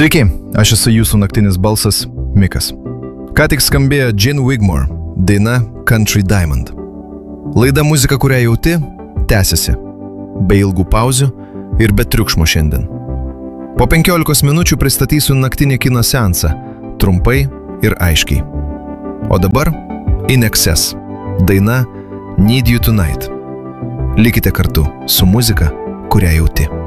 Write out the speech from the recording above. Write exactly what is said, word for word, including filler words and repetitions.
Sveiki, aš esu jūsų naktinis balsas Mikas. Ką tik skambėjo Gin Wigmore, daina Country Diamond. Laida Muzika, kurią jauti, tęsiasi, be ilgų pauzių ir be triukšmo šiandien. Po penkiolikos minučių pristatysiu naktinį kino seansą, trumpai ir aiškiai. O dabar In Excess, daina Need You Tonight. Likite kartu su muzika, kurią jauti.